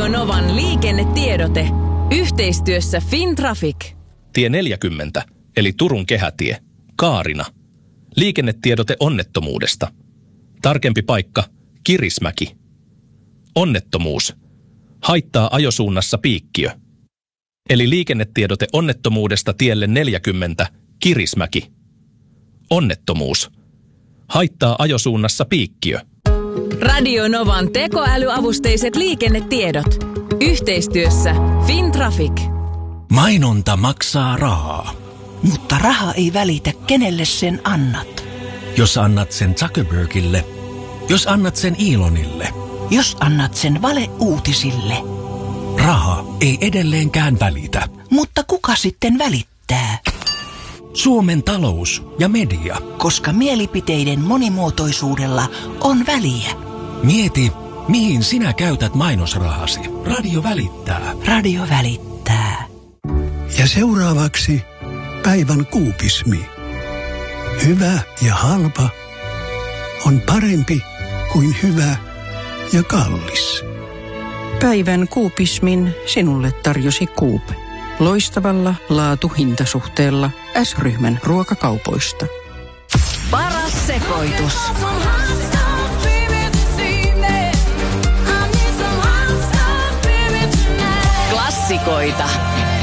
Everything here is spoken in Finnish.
Radio Novan liikennetiedote. Yhteistyössä Fintraffic. Tie 40, eli Turun kehätie. Kaarina. Liikennetiedote onnettomuudesta. Tarkempi paikka, Kirismäki. Onnettomuus. Haittaa ajosuunnassa piikkiö. Eli liikennetiedote onnettomuudesta tielle 40, Kirismäki. Onnettomuus. Haittaa ajosuunnassa piikkiö. Radio Novan tekoälyavusteiset liikennetiedot. Yhteistyössä Fintraffic. Mainonta maksaa rahaa. Mutta raha ei välitä, kenelle sen annat. Jos annat sen Zuckerbergille, jos annat sen Elonille, jos annat sen valeuutisille. Raha ei edelleenkään välitä. Mutta kuka sitten välittää? Suomen talous ja media. Koska mielipiteiden monimuotoisuudella on väliä. Mieti, mihin sinä käytät mainosrahasi. Radio välittää. Radio välittää. Ja seuraavaksi päivän kuupismi. Hyvä ja halpa on parempi kuin hyvä ja kallis. Päivän kuupismin sinulle tarjosi Coop. Loistavalla laatu-hintasuhteella S-ryhmän ruokakaupoista. Paras sekoitus. Klassikoita.